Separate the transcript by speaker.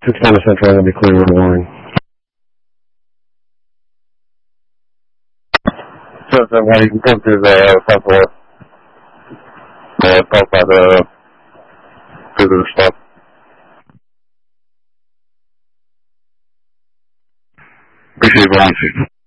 Speaker 1: 610 Central, I'm going to be clear with a warning. So, why you can come to the southwest, south by the stop. Appreciate it,